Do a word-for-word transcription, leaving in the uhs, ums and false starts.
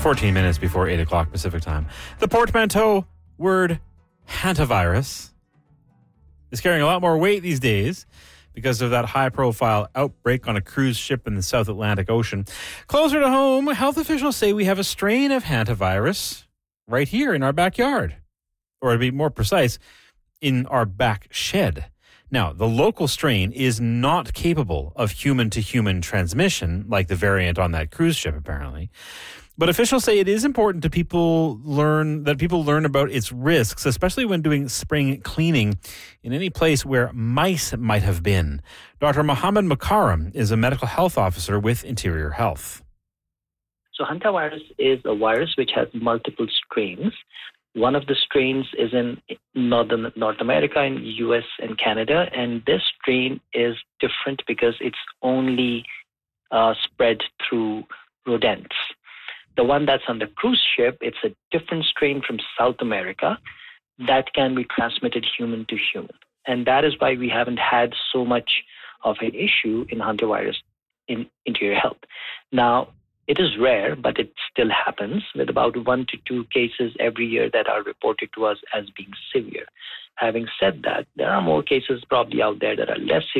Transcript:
fourteen minutes before eight o'clock Pacific time. The portmanteau word hantavirus is carrying a lot more weight these days because of that high-profile outbreak on a cruise ship in the South Atlantic Ocean. Closer to home, health officials say we have a strain of hantavirus right here in our backyard. Or to be more precise, in our back shed. Now, the local strain is not capable of human-to-human transmission, like the variant on that cruise ship, apparently. But officials say it is important to people learn that people learn about its risks, especially when doing spring cleaning in any place where mice might have been. Doctor Mohammed Makaram is a medical health officer with Interior Health. So hantavirus is a virus which has multiple strains. One of the strains is in northern North America, in U S and Canada, and this strain is different because it's only uh, spread through rodents. The one that's on the cruise ship, it's a different strain from South America that can be transmitted human to human. And that is why we haven't had so much of an issue in hantavirus in Interior Health. Now, it is rare, but it still happens with about one to two cases every year that are reported to us as being severe. Having said that, there are more cases probably out there that are less severe.